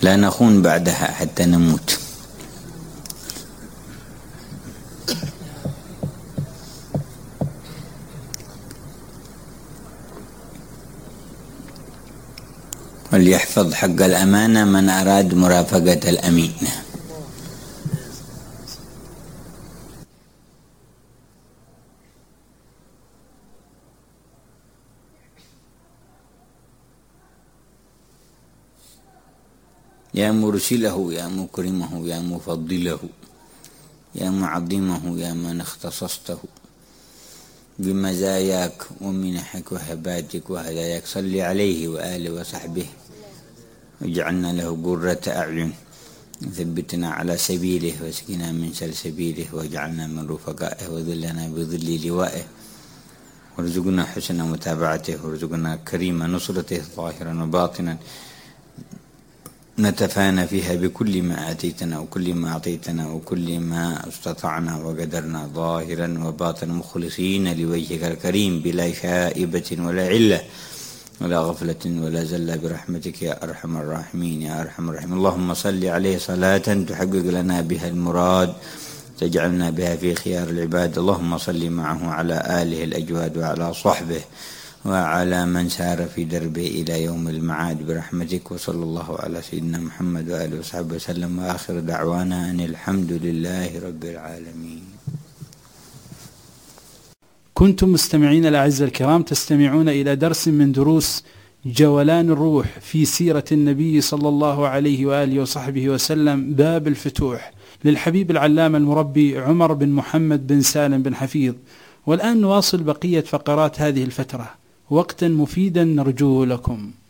لا نخون بعدها حتى نموت. وليحفظ حق الأمانة من أراد مرافقة الأمين. يا مرسله يا مكرمه يا مفضله يا معظمه يا من اختصصته بمزاياك ومنحك وهباتك وهداياك، صل عليه وآله وصحبه واجعلنا له قرة أعين، ثبتنا على سبيله واسقنا من سلسبيله، واجعلنا من رفقائه وذلنا بظل لوائه، وارزقنا حسن متابعته، وارزقنا كريم نصرته ظاهرا وباطنا، نتفانى فيها بكل ما آتيتنا وكل ما أعطيتنا وكل ما استطعنا وقدرنا، ظاهرا وباطنا، مخلصين لوجهك الكريم بلا شائبة ولا علة ولا غفلة ولا زلة، برحمتك يا أرحم الراحمين يا أرحم الراحمين. اللهم صل عليه صلاة تحقق لنا بها المراد، تجعلنا بها في خيار العباد. اللهم صل معه على آله الأجواد وعلى صحبه وعلى من سار في دربه إلى يوم المعاد برحمتك، وصلى الله على سيدنا محمد وآله وصحبه وسلم، وآخر دعوانا أن الحمد لله رب العالمين. كنتم مستمعين الأعزاء الكرام تستمعون إلى درس من دروس جولان الروح في سيرة النبي صلى الله عليه وآله وصحبه وسلم، باب الفتوح، للحبيب العلامة المربي عمر بن محمد بن سالم بن حفيظ. والآن نواصل بقية فقرات هذه الفترة، وقتا مفيدا نرجوه لكم.